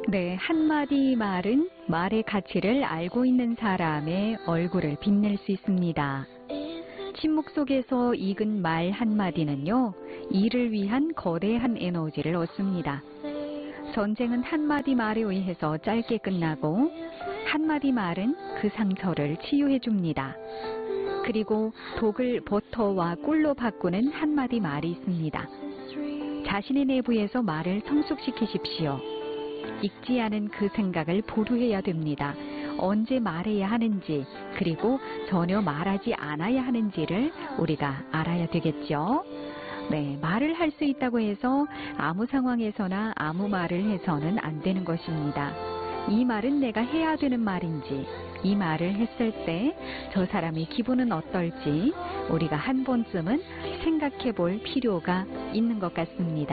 네, 한마디 말은 말의 가치를 알고 있는 사람의 얼굴을 빛낼 수 있습니다. 침묵 속에서 익은 말 한마디는요, 이를 위한 거대한 에너지를 얻습니다. 전쟁은 한마디 말에 의해서 짧게 끝나고 한마디 말은 그 상처를 치유해 줍니다. 그리고 독을 버터와 꿀로 바꾸는 한마디 말이 있습니다. 자신의 내부에서 말을 성숙시키십시오. 익지 않은 그 생각을 보류해야 됩니다. 언제 말해야 하는지, 그리고 전혀 말하지 않아야 하는지를 우리가 알아야 되겠죠. 네, 말을 할 수 있다고 해서 아무 상황에서나 아무 말을 해서는 안 되는 것입니다. 이 말은 내가 해야 되는 말인지, 이 말을 했을 때 저 사람의 기분은 어떨지 우리가 한 번쯤은 생각해 볼 필요가 있는 것 같습니다.